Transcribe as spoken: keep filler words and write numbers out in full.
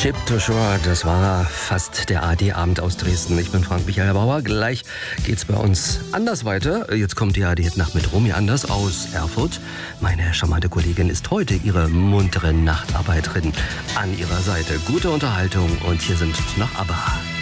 Ship to Shore, das war fast der A D-Abend aus Dresden. Ich bin Frank-Michael Bauer. Gleich geht's bei uns anders weiter. Jetzt kommt die A D-Nacht mit Romy Anders aus Erfurt. Meine charmante Kollegin ist heute ihre muntere Nachtarbeiterin an ihrer Seite. Gute Unterhaltung und hier sind noch ABBA.